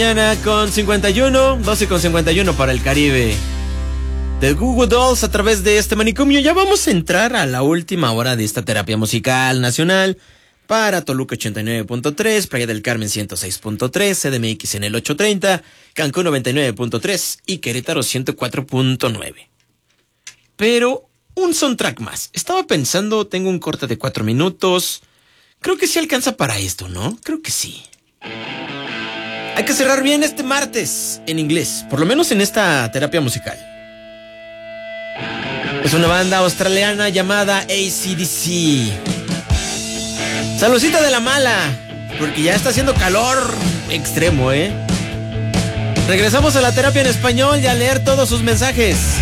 Mañana con 51, 12 con 51 para el Caribe. De Google Dolls a través de este manicomio. Ya vamos a entrar a la última hora de esta terapia musical nacional para Toluca 89.3, Playa del Carmen 106.3, CDMX en el 830, Cancún 99.3 y Querétaro 104.9. Pero un soundtrack más. Estaba pensando, tengo un corte de 4 minutos. Creo que sí alcanza para esto, ¿no? Creo que sí. Hay que cerrar bien este martes en inglés, por lo menos en esta terapia musical. Es una banda australiana llamada AC/DC. Saludcita de la mala, porque ya está haciendo calor extremo, ¿eh? Regresamos a la terapia en español y a leer todos sus mensajes.